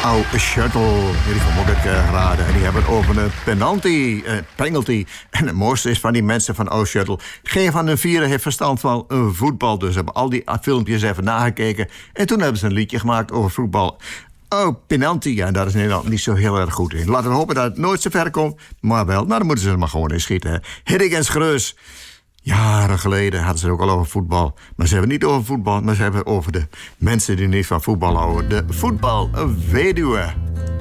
oude shuttle. Die vond ik ook geraden. En die hebben over een penalty. En het mooiste is van die mensen van oude shuttle. Geen van de vieren heeft verstand van voetbal. Dus hebben al die filmpjes even nagekeken. En toen hebben ze een liedje gemaakt over voetbal. Oh, penalty. Ja, daar is Nederland niet zo heel erg goed in. Laten we hopen dat het nooit zo ver komt. Maar wel, nou, dan moeten ze er maar gewoon in schieten. Hiddink en Schreus. Jaren geleden hadden ze het ook al over voetbal. Maar ze hebben het niet over voetbal, maar ze hebben het over de mensen die niet van voetbal houden. De voetbalweduwe.